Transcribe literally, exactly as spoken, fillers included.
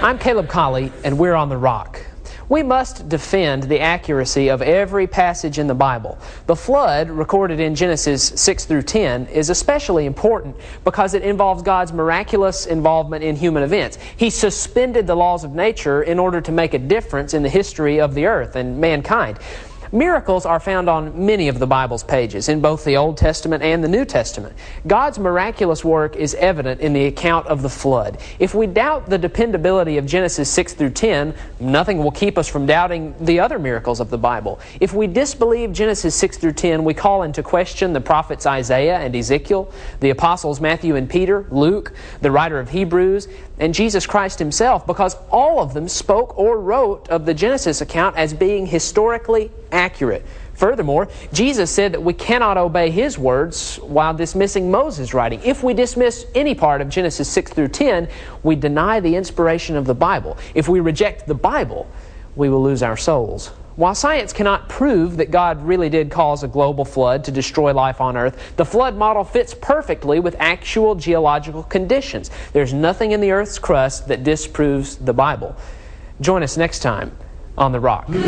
I'm Caleb Colley, and we're on The Rock. We must defend the accuracy of every passage in the Bible. The flood, recorded in Genesis six through ten, is especially important because it involves God's miraculous involvement in human events. He suspended the laws of nature in order to make a difference in the history of the earth and mankind. Miracles are found on many of the Bible's pages, in both the Old Testament and the New Testament. God's miraculous work is evident in the account of the flood. If we doubt the dependability of Genesis six through ten, nothing will keep us from doubting the other miracles of the Bible. If we disbelieve Genesis six through ten, we call into question the prophets Isaiah and Ezekiel, the apostles Matthew and Peter, Luke, the writer of Hebrews, and Jesus Christ Himself, because all of them spoke or wrote of the Genesis account as being historically accurate. Furthermore, Jesus said that we cannot obey His words while dismissing Moses' writing. If we dismiss any part of Genesis six through ten, we deny the inspiration of the Bible. If we reject the Bible, we will lose our souls. While science cannot prove that God really did cause a global flood to destroy life on earth, the flood model fits perfectly with actual geological conditions. There's nothing in the earth's crust that disproves the Bible. Join us next time on The Rock.